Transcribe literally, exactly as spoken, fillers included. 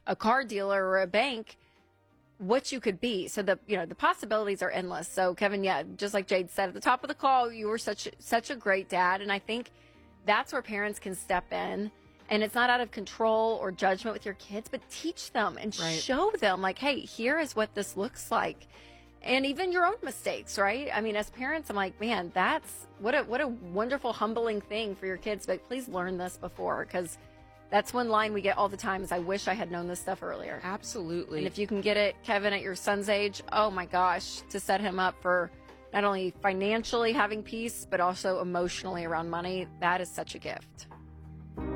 a car dealer or a bank, what you could be. So the, you know, the possibilities are endless. So Kevin, yeah, just like Jade said at the top of the call, you were such, such a great dad. And I think that's where parents can step in. And it's not out of control or judgment with your kids, but teach them and Right. show them like, hey, here is what this looks like. And even your own mistakes, right? I mean, as parents, I'm like, man, that's what a, what a wonderful, humbling thing for your kids. But please learn this before, because that's one line we get all the time is, I wish I had known this stuff earlier. Absolutely. And if you can get it, Kevin, at your son's age, oh my gosh, to set him up for not only financially having peace, but also emotionally around money, that is such a gift.